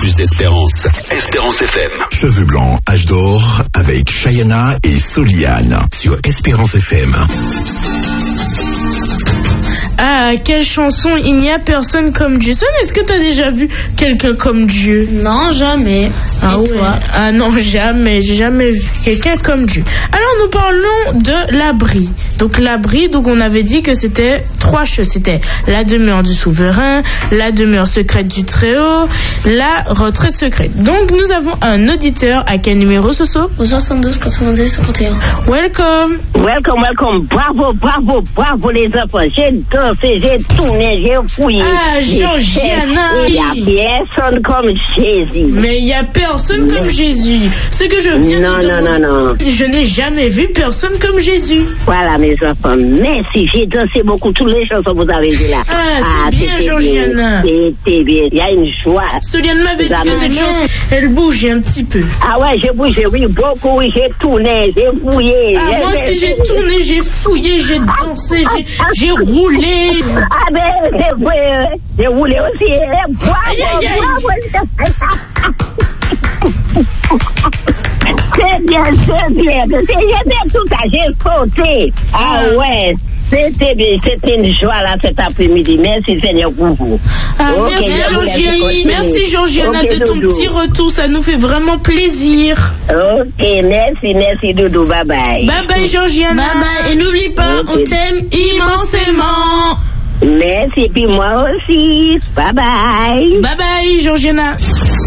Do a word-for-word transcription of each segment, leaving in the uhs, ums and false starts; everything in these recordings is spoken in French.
plus d'espérance. Espérance F M. Cheveux blancs, âge d'or, avec Chayana et Soliane sur Espérance F M. Ah, quelle chanson, il n'y a personne comme Dieu. Sam, est-ce que tu as déjà vu quelqu'un comme Dieu? Non, jamais. Ah et ouais. toi? Ah non, jamais, j'ai jamais vu quelqu'un comme Dieu. Alors nous parlons de l'abri. Donc l'abri, donc on avait dit que c'était trois choses. C'était la demeure du souverain, la demeure secrète du Très-Haut, la retraite secrète. Donc nous avons un auditeur. À quel numéro, Soso? Au soixante-douze, quatre-vingt-dix, cinquante et un. Welcome. Welcome, welcome. Bravo, bravo, bravo les enfants. J'ai dansé, j'ai tourné, j'ai fouillé. Ah, Georgiana. Il n'y a personne comme Jésus. Mais il n'y a personne comme Jésus. Ce que je viens non, de non, non, non, non. Je n'ai jamais vu personne comme Jésus. Voilà mes enfants. Merci. J'ai dansé beaucoup. Toutes les chansons que vous avez vues là. Ah, c'est bien, Georgiana. C'était bien. Il y a une joie. Soliane m'avait dit que cette chanson, elle bougeait un petit peu. Ah ouais, j'ai bougé, oui, beaucoup, oui, j'ai tourné, j'ai fouillé. Ah, moi aussi, j'ai tourné, j'ai fouillé, j'ai dansé, j'ai, j'ai roulé. Ah ben, c'est vrai, j'ai roulé aussi. Bravo, aïe, aïe, aïe. bravo. C'est bien, c'est bien. J'étais tout à j'ai sauté. Ah ouais. C'était bien, c'était une joie là cet après-midi. Merci Seigneur pour vous. Ah, okay, merci Georgiana, merci Georgiana okay, de ton Doudou. petit retour, ça nous fait vraiment plaisir. Ok, merci, merci Doudou, bye bye. Bye bye Georgiana. Bye bye. Et n'oublie pas, Okay. on t'aime Immensément. Merci, puis moi aussi. Bye bye. Bye bye Georgiana.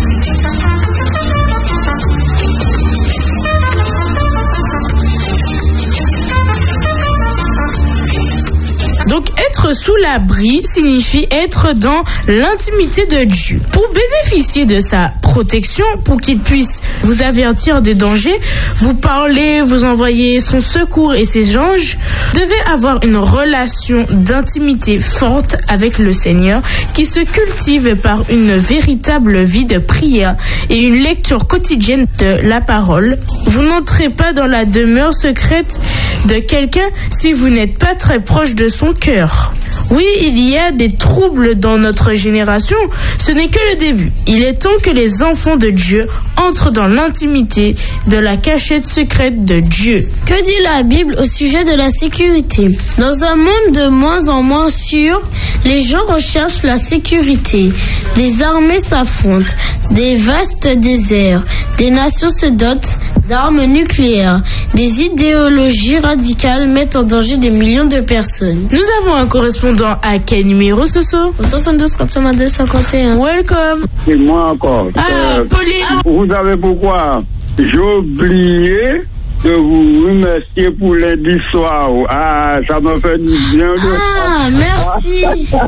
Donc être sous l'abri signifie être dans l'intimité de Dieu. Pour bénéficier de sa protection, pour qu'il puisse vous avertir des dangers, vous parler, vous envoyer son secours et ses anges, devez avoir une relation d'intimité forte avec le Seigneur qui se cultive par une véritable vie de prière et une lecture quotidienne de la parole. Vous n'entrez pas dans la demeure secrète de quelqu'un si vous n'êtes pas très proche de son cœur. Oui, il y a des troubles dans notre génération, ce n'est que le début. Il est temps que les enfants de Dieu entrent dans l'intimité de la cachette secrète de Dieu. Que dit la Bible au sujet de la sécurité? Dans un monde de moins en moins sûr, les gens recherchent la sécurité. Les armées s'affrontent, des vastes déserts, des nations se dotent d'armes nucléaires, des idéologies radicales mettent en danger des millions de personnes. Nous avons un correspondant à quel numéro, Soso? Au soixante-douze, quatre-vingt-deux, cinquante et un. Welcome. C'est moi encore. Ah, Euh, Pauline. vous savez pourquoi? J'ai oublié de vous remercier pour lundi soir. Ah, ça me fait du bien. De... Ah, merci.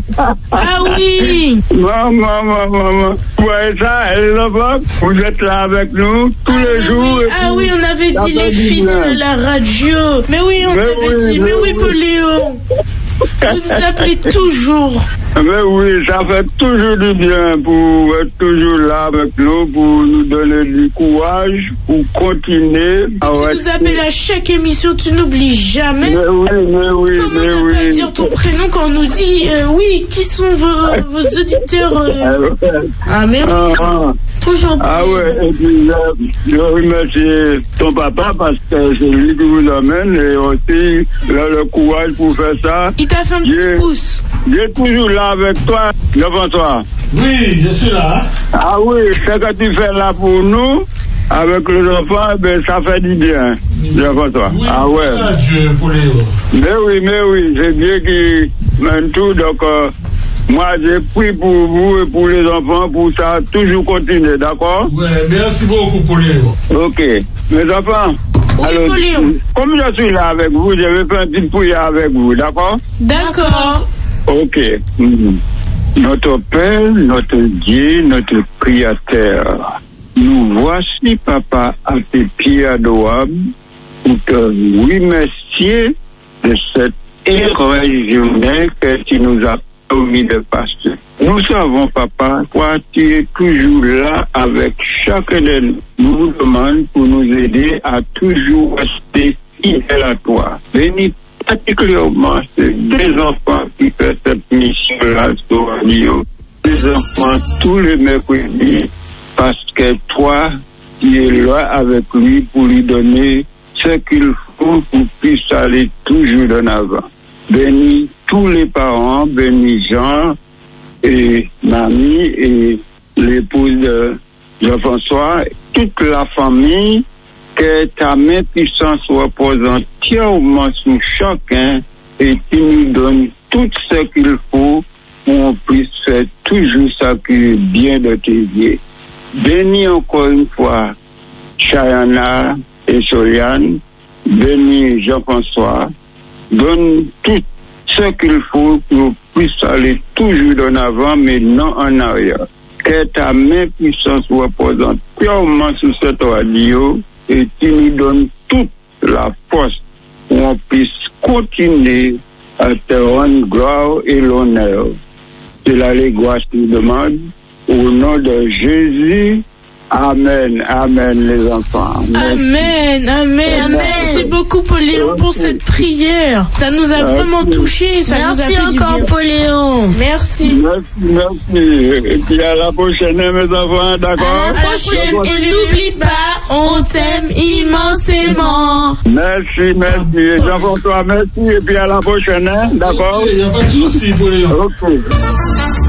Ah oui. Maman, maman, maman. Vous voyez ça, les enfants, vous êtes là avec nous tous Ah les jours. oui, ah oui, on avait Ça dit fait les du filles bien. de la radio. Mais oui, on Mais avait oui, dit. Mais mais oui, oui. Pauléon. Vous nous appelez toujours. Mais oui, ça fait toujours du bien pour être toujours là avec nous, pour nous donner du courage, pour continuer. Tu à nous rester- appelles à chaque émission, tu n'oublies jamais. Mais oui, mais oui, Comment mais ne pas oui. dire ton prénom quand on nous dit euh, oui, qui sont vos, vos auditeurs euh... Ah mais Ah, ah. toujours Ah ouais, et puis je, je remercie ton papa parce que c'est lui qui vous amène et aussi il a le courage pour faire ça. Il t'a fait un petit J'ai- pouce. J'ai toujours là avec toi, devant toi. Oui, je suis là. Ah oui, ce que tu fais là pour nous, avec les enfants, ben ça fait du bien, devant toi. Oui, Ah ouais. voilà, Dieu, pour les autres. Mais oui, mais oui, c'est Dieu qui mène tout, donc euh, moi j'ai pris pour vous et pour les enfants pour ça toujours continuer, d'accord? Ouais, merci beaucoup pour les autres. Ok. Mes enfants, Oui, alors, Pauline. comme je suis là avec vous, je vais faire une petite prière avec vous, d'accord? D'accord. Ok. Mhm. Notre Père, notre Dieu, notre Créateur, nous voici, Papa, à tes pieds adorables pour te remercier de cette heureuse journée que tu nous as permis de passer. Nous savons, Papa, toi, tu es toujours là avec chacun de nous. Nous vous demandons pour nous aider à toujours rester fidèles à toi. Bénis particulièrement ces deux enfants qui font cette mission-là sur radio. Des enfants tous les mercredis parce que toi, tu es là avec lui pour lui donner ce qu'il faut pour puisse aller toujours en avant. Bénis tous les parents, bénis Jean et mamie et l'épouse de Jean-François, toute la famille, que ta main puissance repose entièrement sur chacun et tu nous donnes tout ce qu'il faut pour qu'on puisse faire toujours ça qui est bien de tes yeux. Bénis encore une fois Chayana et Soliane, bénis Jean-François, donne tout ce qu'il faut pour qu'on puisse aller toujours en avant, mais non en arrière. Que ta main puissance repose entièrement sur cette radio et tu nous donnes toute la force pour qu'on puisse continuer à te rendre gloire et l'honneur. C'est la grâce nous demande au nom de Jésus. Amen, amen les enfants. Amen, amen, amen. Merci beaucoup Pauléon pour cette prière. Ça nous a vraiment touchés. Ça Merci nous a fait encore du bien. Pauléon. Merci. Merci, merci. Et puis à la prochaine mes enfants, d'accord? À la prochaine et n'oublie pas, on t'aime immensément. Merci, merci. Jean-François, merci. Et puis à la prochaine, hein, d'accord? Il n'y a pas de souci, Pauléon. Ok.